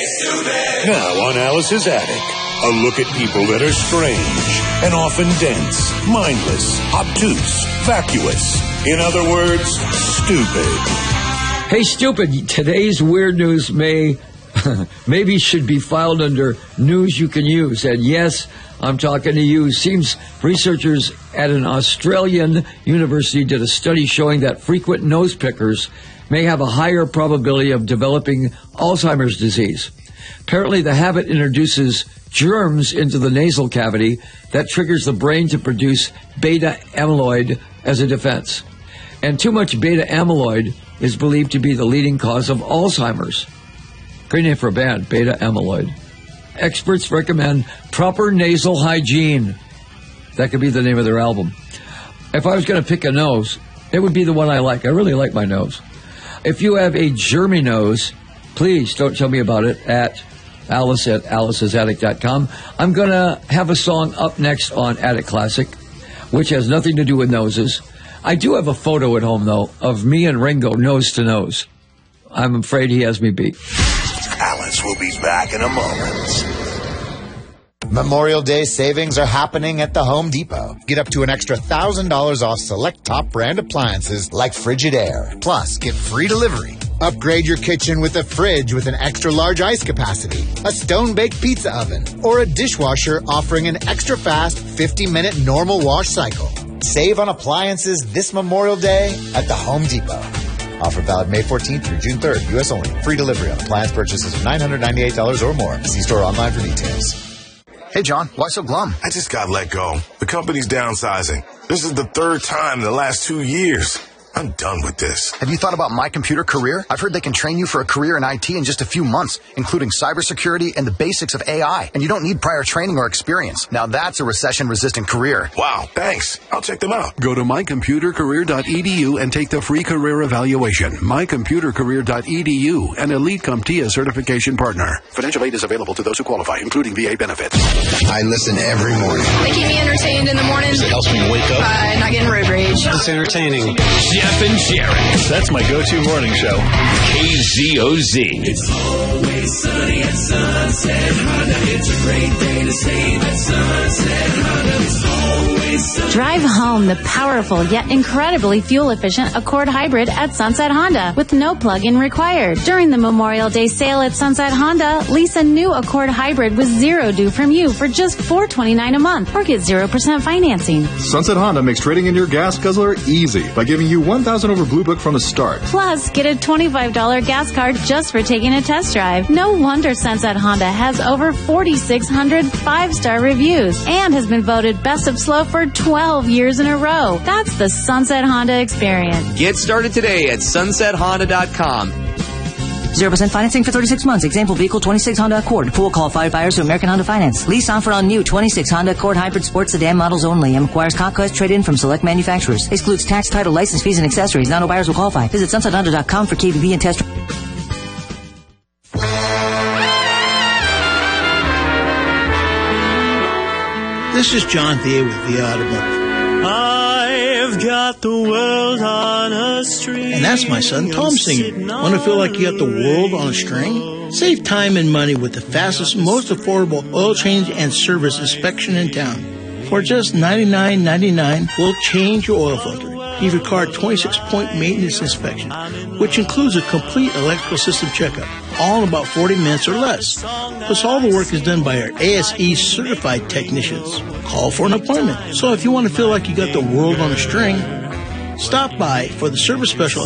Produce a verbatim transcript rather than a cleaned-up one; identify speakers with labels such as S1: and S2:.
S1: Now on Alice's Attic, a look at people that are strange and often dense, mindless, obtuse, vacuous. In other words, stupid.
S2: Hey, stupid, today's weird news may maybe should be filed under news you can use. And yes, I'm talking to you. Seems researchers at an Australian university did a study showing that frequent nose pickers may have a higher probability of developing Alzheimer's disease. Apparently, the habit introduces germs into the nasal cavity that triggers the brain to produce beta amyloid as a defense. And too much beta amyloid is believed to be the leading cause of Alzheimer's. Great name for a band, beta amyloid. Experts recommend proper nasal hygiene. That could be the name of their album. If I was going to pick a nose, it would be the one I like. I really like my nose. If you have a germy nose, please don't tell me about it at Alice at alice's attic dot com. I'm going to have a song up next on Attic Classic, which has nothing to do with noses. I do have a photo at home, though, of me and Ringo nose to nose. I'm afraid he has me beat.
S1: Alice will be back in a moment.
S3: Memorial Day savings are happening at the Home Depot. Get up to an extra one thousand dollars off select top brand appliances like Frigidaire. Plus, get free delivery. Upgrade your kitchen with a fridge with an extra large ice capacity, a stone-baked pizza oven, or a dishwasher offering an extra fast fifty minute normal wash cycle. Save on appliances this Memorial Day at the Home Depot. Offer valid May fourteenth through June third, U S only. Free delivery on appliance purchases of nine hundred ninety-eight dollars or more. See store online for details.
S4: Hey, John, why so glum?
S5: I just got let go. The company's downsizing. This is the third time in the last two years. I'm done with this.
S4: Have you thought about My Computer Career? I've heard they can train you for a career in I T in just a few months, including cybersecurity and the basics of A I. And you don't need prior training or experience. Now that's a recession-resistant career.
S5: Wow, thanks. I'll check them out.
S6: Go to my computer career dot e d u and take the free career evaluation. my computer career dot e d u, an Elite CompTIA certification partner. Financial aid is available to those who qualify, including V A benefits.
S7: I listen every morning.
S8: They keep me entertained in the morning.
S7: It helps me wake up.
S8: Uh, not getting road rage.
S7: It's entertaining.
S9: Jeff and Sharon. That's my go-to morning show. K Z O Z.
S10: It's always sunny at Sunset Honda. It's a great day to save at Sunset Honda. It's always sunny.
S11: Drive home the powerful yet incredibly fuel-efficient Accord Hybrid at Sunset Honda with no plug-in required. During the Memorial Day sale at Sunset Honda, lease a new Accord Hybrid with zero due from you for just four hundred twenty-nine dollars a month or get zero percent financing.
S12: Sunset Honda makes trading in your gas guzzler easy by giving you one thousand dollars over Blue Book from the start.
S11: Plus, get a twenty-five dollars gas card just for taking a test drive. No wonder Sunset Honda has over four thousand six hundred five-star reviews and has been voted Best of Slow for twelve years in a row. That's the Sunset Honda experience.
S13: Get started today at sunset honda dot com.
S14: zero percent financing for thirty-six months. Example vehicle twenty-six Honda Accord. Full qualified buyers to American Honda Finance. Lease offer on new twenty-six Honda Accord Hybrid Sports Sedan models only and requires conquest trade-in from select manufacturers. Excludes tax, title, license fees, and accessories. Not all buyers will qualify. Visit sunset honda dot com for K V B and test.
S15: This is John Thea with The Automotive.
S10: I've got the world on a string.
S15: And that's my son Tom singing. Want to feel like you got the world on a string? Save time and money with the fastest, most affordable oil change and service inspection in town. For just ninety-nine ninety-nine, we'll change your oil filter. Give your car a twenty-six point maintenance inspection, which includes a complete electrical system checkup, all in about forty minutes or less. Plus, all the work is done by our A S E certified technicians. Call for an appointment. So if you want to feel like you got the world on a string, stop by for the service special